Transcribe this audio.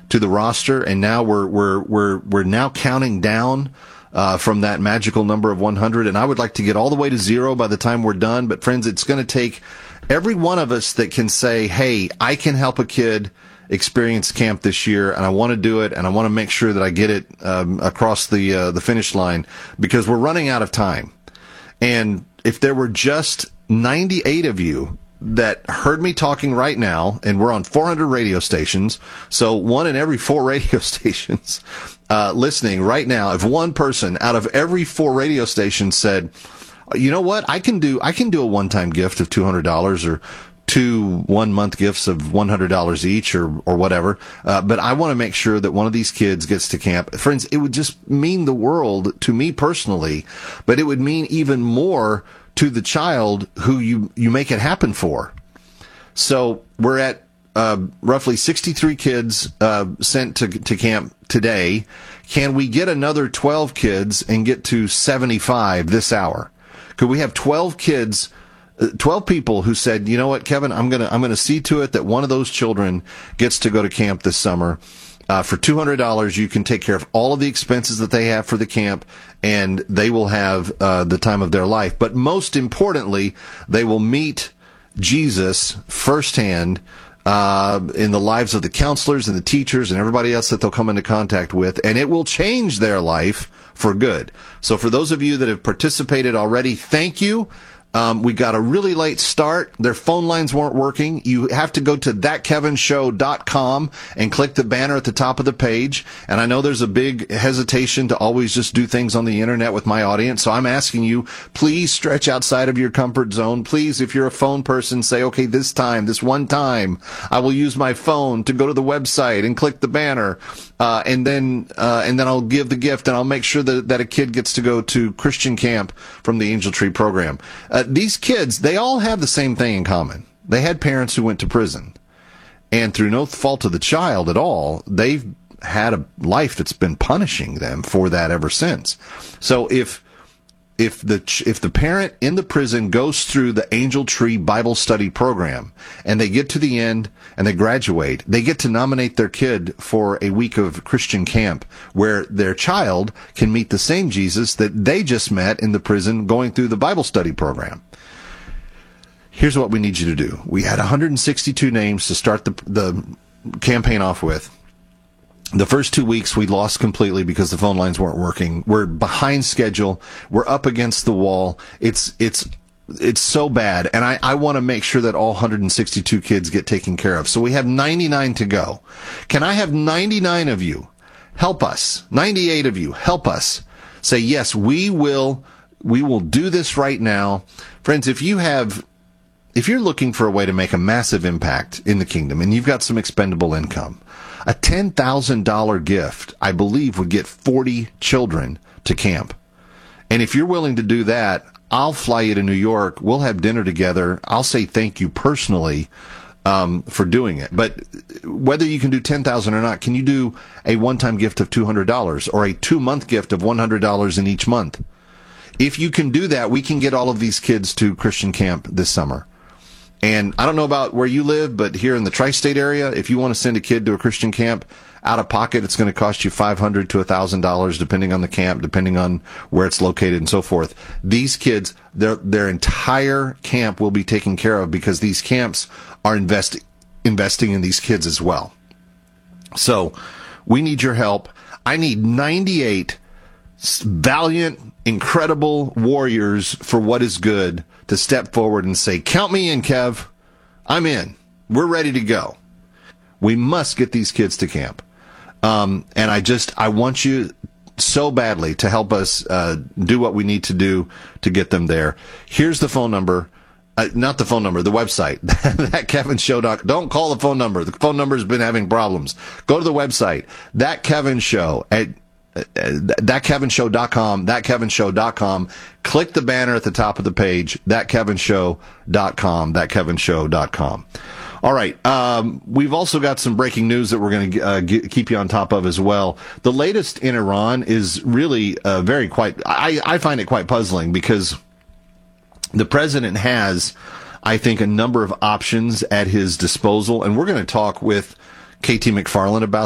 to the roster, and now we're now counting down from that magical number of 100. And I would like to get all the way to 0 by the time we're done. But friends, it's going to take every one of us that can say, "Hey, I can help a kid experience camp this year, and I want to do it, and I want to make sure that I get it across the finish line," because we're running out of time. And if there were just 98 of you that heard me talking right now, and we're on 400 radio stations, so 1 in every 4 radio stations listening right now, if one person out of every 4 radio stations said, "You know what, I can do a one-time gift of $200 or 2 1-month gifts of $100 each or whatever, but I want to make sure that one of these kids gets to camp." Friends, it would just mean the world to me personally, but it would mean even more to the child who you make it happen for. So we're at roughly 63 kids sent to camp today. Can we get another 12 kids and get to 75 this hour? Could we have 12 kids, 12 people who said, "You know what, Kevin, I'm gonna see to it that one of those children gets to go to camp this summer. For $200, you can take care of all of the expenses that they have for the camp, and they will have the time of their life. But most importantly, they will meet Jesus firsthand in the lives of the counselors and the teachers and everybody else that they'll come into contact with, and it will change their life for good." So for those of you that have participated already, thank you. We got a really late start. Their phone lines weren't working. You have to go to thatkevinshow.com and click the banner at the top of the page. And I know there's a big hesitation to always just do things on the internet with my audience. So I'm asking you, please stretch outside of your comfort zone. Please, if you're a phone person, say, "Okay, this one time, I will use my phone to go to the website and click the banner. And then I'll give the gift, and I'll make sure that a kid gets to go to Christian camp from the Angel Tree program." These kids, they all have the same thing in common. They had parents who went to prison. And through no fault of the child at all, they've had a life that's been punishing them for that ever since. So if the parent in the prison goes through the Angel Tree Bible study program and they get to the end and they graduate, they get to nominate their kid for a week of Christian camp where their child can meet the same Jesus that they just met in the prison going through the Bible study program. Here's what we need you to do. We had 162 names to start the campaign off with. The first 2 weeks we lost completely because the phone lines weren't working. We're behind schedule. We're up against the wall. It's so bad. And I want to make sure that all 162 kids get taken care of. So we have 99 to go. Can I have 99 of you help us? 98 of you help us. Say, "Yes, we will do this right now." Friends, if you're looking for a way to make a massive impact in the kingdom and you've got some expendable income, a $10,000 gift, I believe, would get 40 children to camp. And if you're willing to do that, I'll fly you to New York. We'll have dinner together. I'll say thank you personally for doing it. But whether you can do 10,000 or not, can you do a one-time gift of $200 or a 2-month gift of $100 in each month? If you can do that, we can get all of these kids to Christian camp this summer. And I don't know about where you live, but here in the tri-state area, if you want to send a kid to a Christian camp, out of pocket, it's going to cost you $500 to $1,000, depending on the camp, depending on where it's located and so forth. These kids, their entire camp will be taken care of because these camps are investing in these kids as well. So we need your help. I need 98 valiant, incredible warriors for what is good to step forward and say, "Count me in, Kev. I'm in. We're ready to go." We must get these kids to camp. And I want you so badly to help us do what we need to do to get them there. Here's the phone number. Not the phone number, the website. ThatKevinShow.com. Don't call the phone number. The phone number's been having problems. Go to the website. That Kevin Show at thatkevinshow.com, thatkevinshow.com. Click the banner at the top of the page, thatkevinshow.com, thatkevinshow.com. All right. We've also got some breaking news that we're going to keep you on top of as well. The latest in Iran is really I find it quite puzzling because the president has, I think, a number of options at his disposal, and we're going to talk with KT McFarland about